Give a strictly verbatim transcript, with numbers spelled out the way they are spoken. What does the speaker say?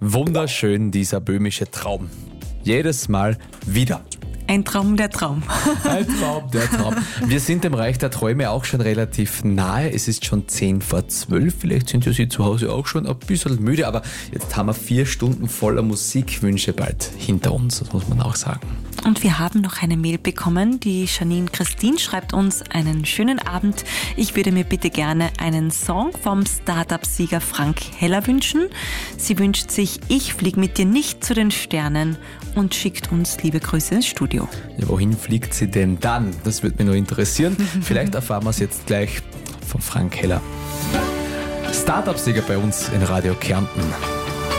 Wunderschön, dieser böhmische Traum. Jedes Mal wieder. Ein Traum, der Traum. Ein Traum, der Traum. Wir sind dem Reich der Träume auch schon relativ nahe. Es ist schon zehn vor zwölf. Vielleicht sind ja Sie zu Hause auch schon ein bisschen müde, aber jetzt haben wir vier Stunden voller Musikwünsche bald hinter uns. Das muss man auch sagen. Und wir haben noch eine Mail bekommen. Die Janine Christine schreibt uns: einen schönen Abend. Ich würde mir bitte gerne einen Song vom Startup-Sieger Frank Heller wünschen. Sie wünscht sich Ich flieg mit dir nicht zu den Sternen und schickt uns liebe Grüße ins Studio. Ja, wohin fliegt sie denn dann? Das würde mich nur interessieren. Vielleicht erfahren wir es jetzt gleich von Frank Heller. Startup-Sieger bei uns in Radio Kärnten.